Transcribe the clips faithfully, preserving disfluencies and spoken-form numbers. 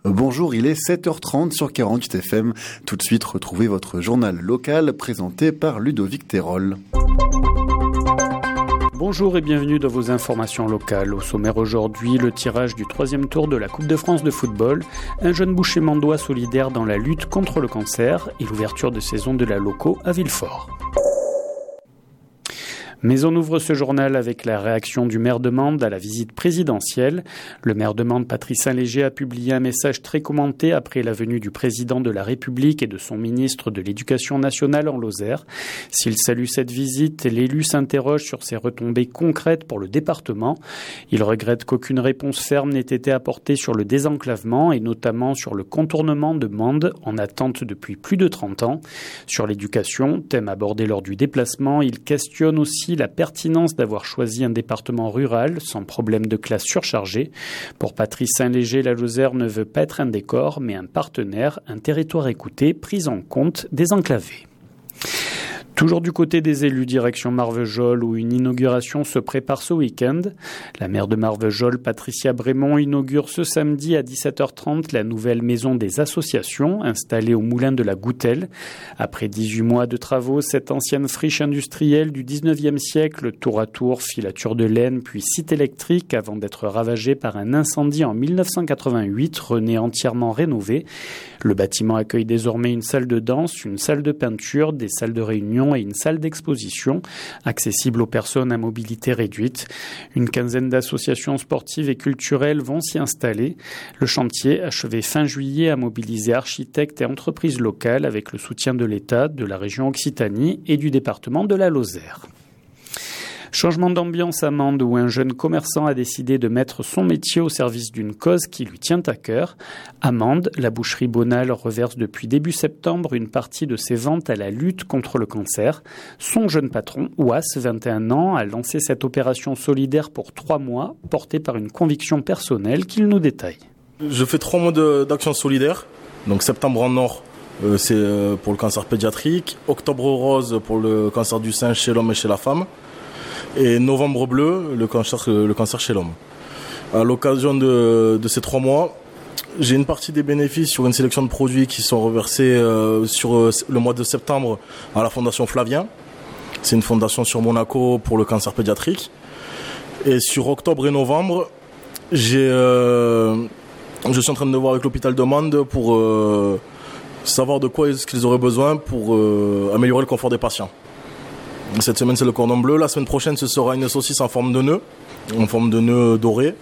Bonjour, il est sept heures trente sur quarante-huit F M. Tout de suite, retrouvez votre journal local présenté par Ludovic Terol. Bonjour et bienvenue dans vos informations locales. Au sommaire aujourd'hui, le tirage du troisième tour de la Coupe de France de football, un jeune boucher mandois solidaire dans la lutte contre le cancer et l'ouverture de saison de la Loco à Villefort. Mais on ouvre ce journal avec la réaction du maire de Mende à la visite présidentielle. Le maire de Mende, Patrice Saint-Léger, a publié un message très commenté après la venue du président de la République et de son ministre de l'Éducation nationale en Lozère. S'il salue cette visite, l'élu s'interroge sur ses retombées concrètes pour le département. Il regrette qu'aucune réponse ferme n'ait été apportée sur le désenclavement et notamment sur le contournement de Mende en attente depuis plus de trente ans. Sur l'éducation, thème abordé lors du déplacement, il questionne aussi la pertinence d'avoir choisi un département rural sans problème de classe surchargée. Pour Patrice Saint-Léger, la Lozère ne veut pas être un décor, mais un partenaire, un territoire écouté, pris en compte, désenclavé. Toujours du côté des élus, direction Marvejols, où une inauguration se prépare ce week-end. La maire de Marvejols, Patricia Brémond, inaugure ce samedi à dix-sept heures trente la nouvelle maison des associations installée au moulin de la Goutelle. Après dix-huit mois de travaux, cette ancienne friche industrielle du dix-neuvième siècle, tour à tour, filature de laine, puis site électrique, avant d'être ravagée par un incendie en mille neuf cent quatre-vingt-huit, renaît entièrement rénové. Le bâtiment accueille désormais une salle de danse, une salle de peinture, des salles de réunion et une salle d'exposition accessible aux personnes à mobilité réduite. Une quinzaine d'associations sportives et culturelles vont s'y installer. Le chantier, achevé fin juillet, a mobilisé architectes et entreprises locales avec le soutien de l'État, de la région Occitanie et du département de la Lozère. Changement d'ambiance à Mende où un jeune commerçant a décidé de mettre son métier au service d'une cause qui lui tient à cœur. À Mende, la boucherie Bonal reverse depuis début septembre une partie de ses ventes à la lutte contre le cancer. Son jeune patron, Was, vingt et un ans, a lancé cette opération solidaire pour trois mois, portée par une conviction personnelle qu'il nous détaille. Je fais trois mois de, d'action solidaire. Donc septembre en or, euh, c'est euh, pour le cancer pédiatrique. Octobre rose pour le cancer du sein chez l'homme et chez la femme. Et novembre bleu, le cancer, le cancer chez l'homme. À l'occasion de, de ces trois mois, j'ai une partie des bénéfices sur une sélection de produits qui sont reversés euh, sur euh, le mois de septembre à la Fondation Flavien. C'est une fondation sur Monaco pour le cancer pédiatrique. Et sur octobre et novembre, j'ai, euh, je suis en train de voir avec l'hôpital de Mende pour euh, savoir de quoi est-ce qu'ils auraient besoin pour euh, améliorer le confort des patients. Cette semaine, c'est le cordon bleu. La semaine prochaine, ce sera une saucisse en forme de nœud, en forme de nœud doré.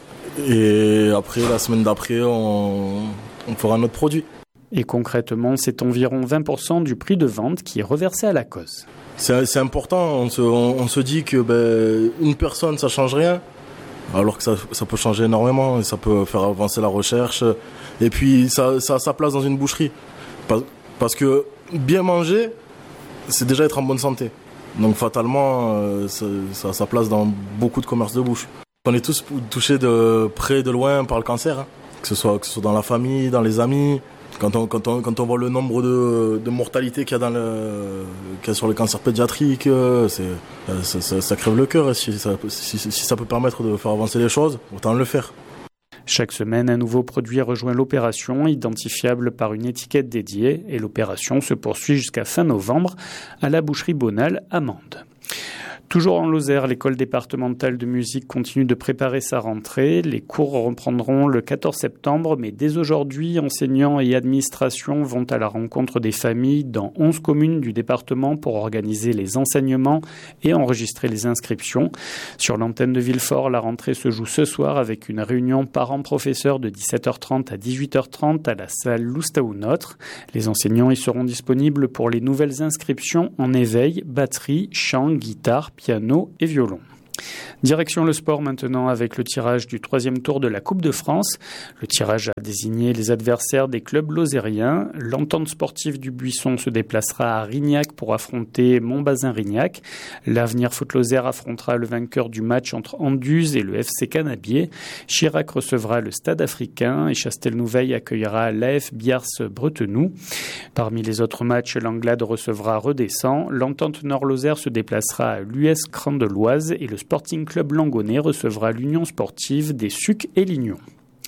Et après, la semaine d'après, on, on fera un autre produit. Et concrètement, c'est environ vingt pour cent du prix de vente qui est reversé à la cause. C'est, c'est important. On se, on, on se dit que ben, une personne, ça change rien, alors que ça, ça peut changer énormément. Et ça peut faire avancer la recherche. Et puis, ça, ça a sa place dans une boucherie. Parce, parce que bien manger, c'est déjà être en bonne santé. Donc fatalement, euh, ça, ça a sa place dans beaucoup de commerces de bouche. On est tous touchés de près, de loin par le cancer, hein. que ce soit, que ce soit dans la famille, dans les amis. Quand on, quand on, quand on voit le nombre de, de mortalités qu'il y a, dans le, qu'il y a sur le cancer pédiatrique, c'est, ça, ça, ça crève le cœur. Si ça, si, si ça peut permettre de faire avancer les choses, autant le faire. Chaque semaine, un nouveau produit rejoint l'opération, identifiable par une étiquette dédiée, et l'opération se poursuit jusqu'à fin novembre à la boucherie Bonal à Mende. Toujours en Lozère, l'école départementale de musique continue de préparer sa rentrée. Les cours reprendront le quatorze septembre, mais dès aujourd'hui, enseignants et administrations vont à la rencontre des familles dans onze communes du département pour organiser les enseignements et enregistrer les inscriptions. Sur l'antenne de Villefort, la rentrée se joue ce soir avec une réunion parents-professeurs de dix-sept heures trente à dix-huit heures trente à la salle Loustaou-Notre. Les enseignants y seront disponibles pour les nouvelles inscriptions en éveil, batterie, chant, guitare, piano et violon. Direction le sport maintenant avec le tirage du troisième tour de la Coupe de France. Le tirage a désigné les adversaires des clubs lozériens. L'entente sportive du Buisson se déplacera à Rignac pour affronter Montbazin-Rignac. L'Avenir Foot Lozère affrontera le vainqueur du match entre Anduze et le F C Canabier. Chirac recevra le Stade Africain et Chastelnouveil accueillera l'A F Biars-Bretenoux. Parmi les autres matchs, l'Anglade recevra Redescend. L'Entente Nord-Lozère se déplacera à l'U S Cran-de-Loise et le Sporting Club Langonnet recevra l'Union sportive des Sucs et Lignon.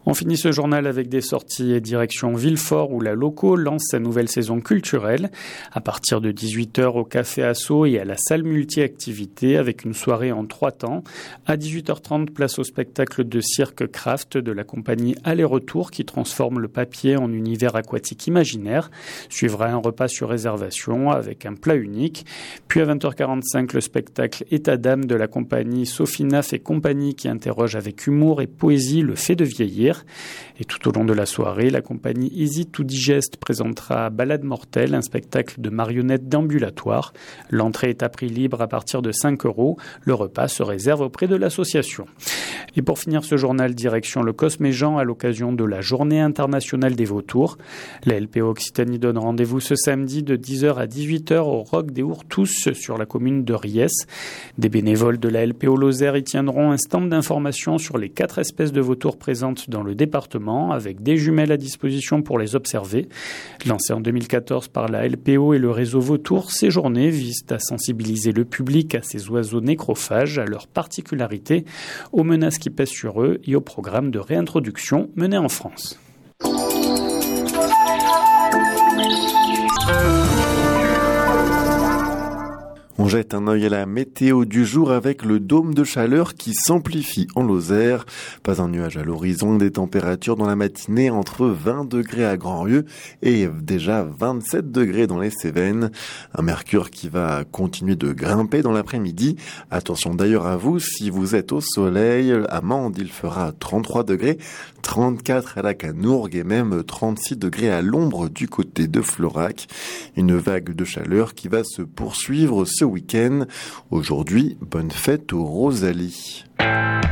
On finit ce journal avec des sorties et direction Villefort où la Loco lance sa nouvelle saison culturelle. À partir de dix-huit heures au Café Asso et à la salle multi-activités avec une soirée en trois temps. À dix-huit heures trente, place au spectacle de cirque Craft de la compagnie Aller-Retour qui transforme le papier en univers aquatique imaginaire. Suivra un repas sur réservation avec un plat unique. Puis à vingt heures quarante-cinq, le spectacle État d'âme de la compagnie Sophie Naff et compagnie qui interroge avec humour et poésie le fait de vieillir. Et tout au long de la soirée, la compagnie Easy to Digest présentera Balade mortelle, un spectacle de marionnettes déambulatoires. L'entrée est à prix libre à partir de cinq euros. Le repas se réserve auprès de l'association. Et pour finir ce journal, direction le Cosméjean à l'occasion de la Journée internationale des vautours. La L P O Occitanie donne rendez-vous ce samedi de dix heures à dix-huit heures au Roc des Ourtous sur la commune de Riès. Des bénévoles de la L P O Lozère y tiendront un stand d'information sur les quatre espèces de vautours présentes dans le département avec des jumelles à disposition pour les observer. Lancé en deux mille quatorze par la L P O et le réseau Vautours, ces journées visent à sensibiliser le public à ces oiseaux nécrophages, à leurs particularités, aux menaces qui pèsent sur eux et au programme de réintroduction mené en France. On jette un œil à la météo du jour avec le dôme de chaleur qui s'amplifie en Lozère. Pas un nuage à l'horizon, des températures dans la matinée entre vingt degrés à Grandrieux et déjà vingt-sept degrés dans les Cévennes. Un mercure qui va continuer de grimper dans l'après-midi. Attention d'ailleurs à vous, si vous êtes au soleil, à Mende, il fera trente-trois degrés, trente-quatre à la Canourgue et même trente-six degrés à l'ombre du côté de Florac. Une vague de chaleur qui va se poursuivre ce week-end. Aujourd'hui, bonne fête aux Rosalie.